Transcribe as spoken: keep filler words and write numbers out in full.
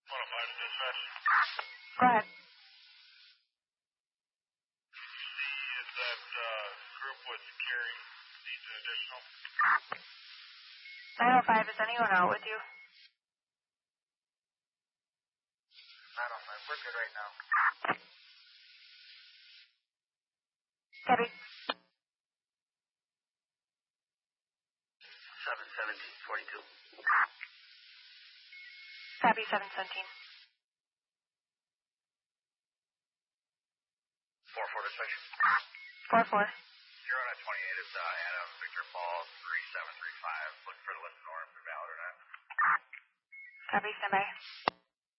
one oh five dispatch. Go ahead. See if that uh, group with Carrie needs an additional. nine oh five, is anyone out with you? nine oh five, we're good right now. Copy. seven seventeen forty-two. Copy, seven seventeen. four four dispatch. four four. zero nine twenty-eight is uh, Adam Victor Paul three seven three five. Looking for the list norm for valid or not. Copy, stand by.